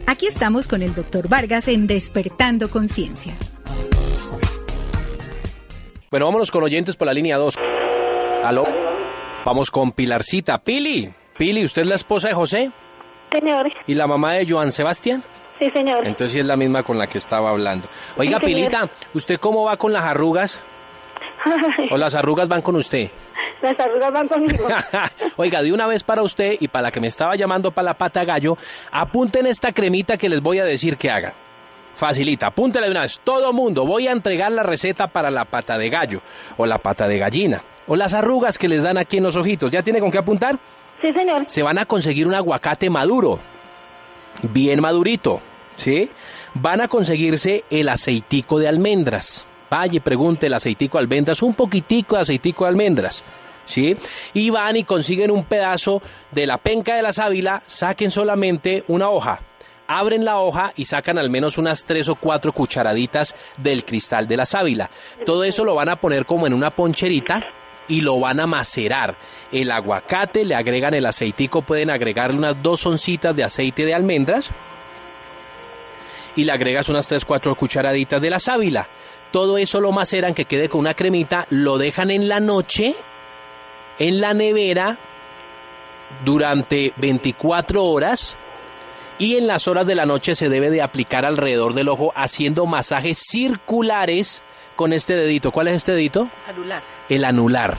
Aquí estamos con el Dr. Vargas en Despertando Conciencia. Bueno, vámonos con oyentes por la línea 2. Aló. Vamos con Pilarcita. Pili, ¿usted es la esposa de José? Señor. ¿Y la mamá de Joan Sebastián? Sí, señor. Entonces sí es la misma con la que estaba hablando. Oiga, Sí, señor. Pilita, ¿usted cómo va con las arrugas? ¿O las arrugas van con usted? Las arrugas van conmigo. Oiga, de una vez para usted y para la que me estaba llamando para la pata de gallo, apunten esta cremita que les voy a decir que hagan. Facilita, apúntela de una vez. Todo mundo, voy a entregar la receta para la pata de gallo, o la pata de gallina, o las arrugas que les dan aquí en los ojitos. ¿Ya tiene con qué apuntar? Sí, señor. Se van a conseguir un aguacate maduro, bien madurito, ¿sí? Van a conseguirse el aceitico de almendras. Vaya y pregunte el aceitico de almendras, un poquitico de aceitico de almendras, ¿sí? Y van y consiguen un pedazo de la penca de la sábila, saquen solamente una hoja. Abren la hoja y sacan al menos unas 3 o 4 cucharaditas del cristal de la sábila. Todo eso lo van a poner como en una poncherita y lo van a macerar. El aguacate, le agregan el aceitico, pueden agregarle unas 2 oncitas de aceite de almendras y le agregas unas 3 o 4 cucharaditas de la sábila. Todo eso lo maceran, que quede con una cremita, lo dejan en la noche en la nevera durante 24 horas. Y en las horas de la noche se debe de aplicar alrededor del ojo haciendo masajes circulares con este dedito. ¿Cuál es este dedito? Anular. El anular.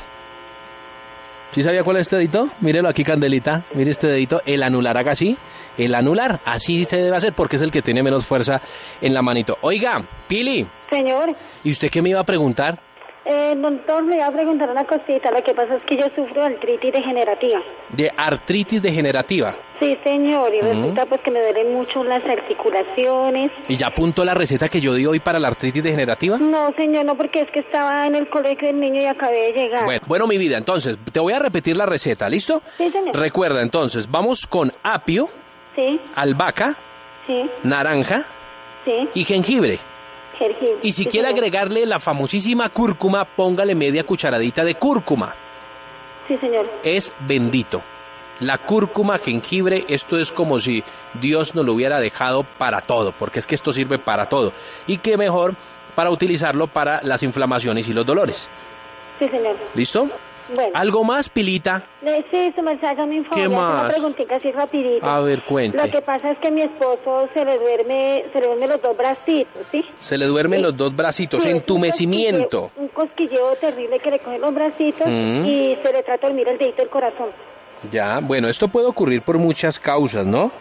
¿Sí sabía cuál es este dedito? Mírelo aquí, Candelita. Mire este dedito. El anular, haga así. El anular. Así se debe hacer porque es el que tiene menos fuerza en la manito. Oiga, Pili. Señor. ¿Y usted qué me iba a preguntar? Doctor, me iba a preguntar una cosita. Lo que pasa es que yo sufro de artritis degenerativa. De artritis degenerativa. Sí, señor, y resulta pues que me duelen mucho las articulaciones. ¿Y ya apuntó la receta que yo di hoy para la artritis degenerativa? No, señor, no, porque es que estaba en el colegio del niño y acabé de llegar. Bueno, mi vida, entonces, te voy a repetir la receta, ¿listo? Sí, señor. Recuerda, entonces, vamos con apio, Sí, albahaca, sí, naranja sí. y jengibre. Jengibre. Y si Sí, quiere señor. agregarle la famosísima cúrcuma, póngale media cucharadita de cúrcuma. Sí, señor. Es bendito. La cúrcuma, jengibre, esto es como si Dios nos lo hubiera dejado para todo, porque es que esto sirve para todo. Y qué mejor para utilizarlo para las inflamaciones y los dolores. Sí, señor. ¿Listo? Bueno. ¿Algo más, Pilita? Sí, se me hágame un favor. ¿Qué le hago más? Una preguntita así rapidito. A ver, cuente. Lo que pasa es que a mi esposo se le duermen los dos bracitos, ¿sí? Se le duermen Sí. los dos bracitos, Sí, entumecimiento. Un cosquilleo terrible que le coge los bracitos y se le trata de dormir el dedito del corazón. Ya, bueno, esto puede ocurrir por muchas causas, ¿no?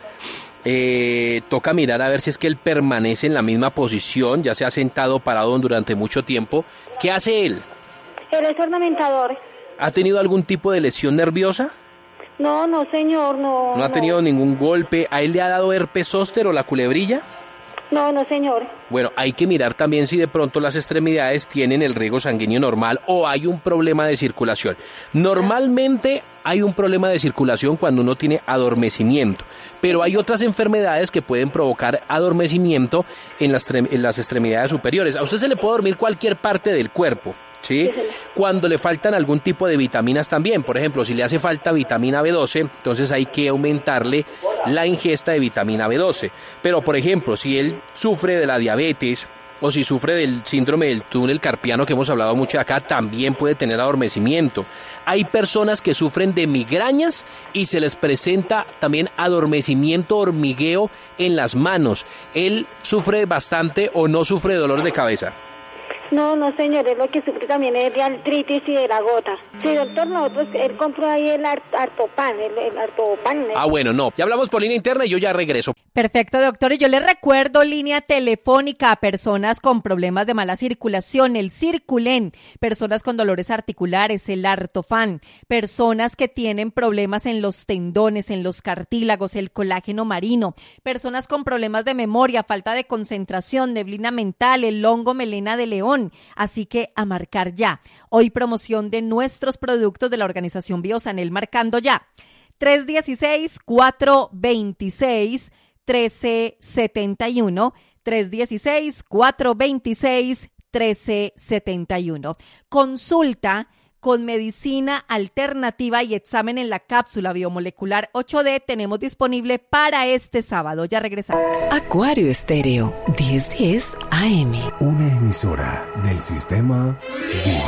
Toca mirar a ver si es que él permanece en la misma posición, ya sea sentado o parado durante mucho tiempo. ¿Qué hace él? Él es ornamentador. ¿Ha tenido algún tipo de lesión nerviosa? No, señor, no. ¿No ha tenido ningún golpe? ¿A él le ha dado herpes zóster o la culebrilla? No, señor. Bueno, hay que mirar también si de pronto las extremidades tienen el riego sanguíneo normal o hay un problema de circulación. Normalmente hay un problema de circulación cuando uno tiene adormecimiento, pero hay otras enfermedades que pueden provocar adormecimiento en las extremidades superiores. A usted se le puede dormir cualquier parte del cuerpo, ¿sí? Cuando le faltan algún tipo de vitaminas también. Por ejemplo, si le hace falta vitamina B12, entonces hay que aumentarle la ingesta de vitamina B12. Pero, por ejemplo, si él sufre de la diabetes o si sufre del síndrome del túnel carpiano, que hemos hablado mucho de acá, también puede tener adormecimiento. Hay personas que sufren de migrañas y se les presenta también adormecimiento, hormigueo en las manos. ¿Él sufre bastante o no sufre de dolor de cabeza? No, señor, es lo que sufre también es de artritis y de la gota. Sí, doctor, nosotros, él compró ahí el Artopan, el Artopan. Ah, bueno, no. Ya hablamos por línea interna y yo ya regreso. Perfecto, doctor. Y yo le recuerdo línea telefónica a personas con problemas de mala circulación, el Circulen, personas con dolores articulares, el Artofan, personas que tienen problemas en los tendones, en los cartílagos, el colágeno marino, personas con problemas de memoria, falta de concentración, neblina mental, el hongo melena de león. Así que a marcar ya. Hoy promoción de nuestros productos de la organización Biosanel, marcando ya. 316-426-1371. 316-426-1371. Consulta con medicina alternativa y examen en la cápsula biomolecular 8D tenemos disponible para este sábado. Ya regresamos. Acuario Estéreo, 1010 AM. Una emisora del sistema Vida.